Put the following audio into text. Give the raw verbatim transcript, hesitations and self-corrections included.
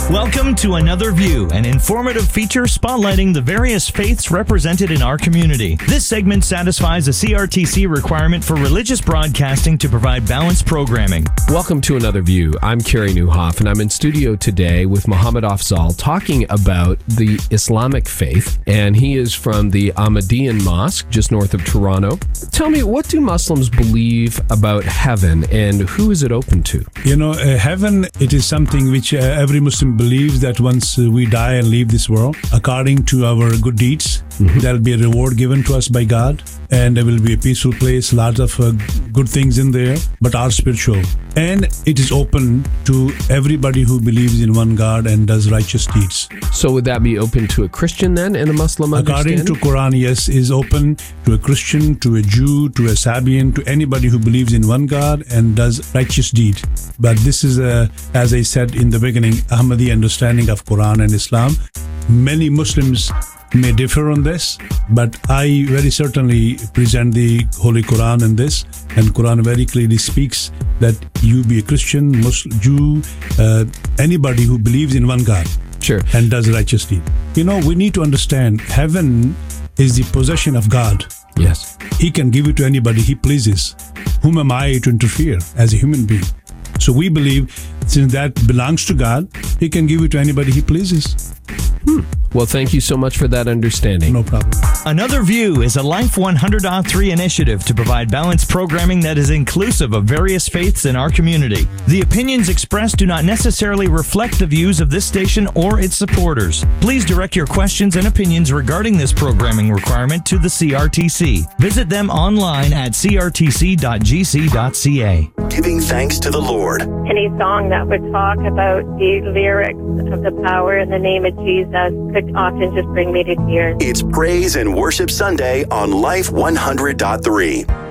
Welcome to Another View, an informative feature spotlighting the various faiths represented in our community. This segment satisfies a C R T C requirement for religious broadcasting to provide balanced programming. Welcome to Another View. I'm Kerry Newhoff, and I'm in studio today with Muhammad Afzal talking about the Islamic faith, and he is from the Ahmadiyyan Mosque just north of Toronto. Tell me, what do Muslims believe about heaven, and who is it open to? You know, uh, heaven, it is something which uh, every Muslim believes that once uh, we die and leave this world, according to our good deeds, mm-hmm. there will be a reward given to us by God, and there will be a peaceful place, lots of uh, good things in there, but are spiritual. And it is open to everybody who believes in one God and does righteous deeds. So would that be open to a Christian then, and a Muslim According to Quran, yes, is open to a Christian, to a Jew, to a Sabian, to anybody who believes in one God and does righteous deed. But this is, a, as I said in the beginning, Ahmadi understanding of Quran and Islam. Many Muslims may differ on this, but I very certainly present the Holy Quran in this, and Quran very clearly speaks that you be a Christian, Muslim, Jew, uh, anybody who believes in one God, sure, and does righteous deed. You know, we need to understand heaven is the possession of God. Yes. He can give it to anybody he pleases. Whom am I to interfere as a human being? So we believe since that belongs to God, he can give it to anybody he pleases. Hmm. Well, thank you so much for that understanding. No problem. Another View is a Life one hundred point three initiative to provide balanced programming that is inclusive of various faiths in our community. The opinions expressed do not necessarily reflect the views of this station or its supporters. Please direct your questions and opinions regarding this programming requirement to the C R T C. Visit them online at c r t c dot g c dot c a. Giving thanks to the Lord. Any song that would talk about the lyrics of the power in the name of Jesus could often just bring me to tears. It's Praise and Worship Sunday on Life one hundred point three.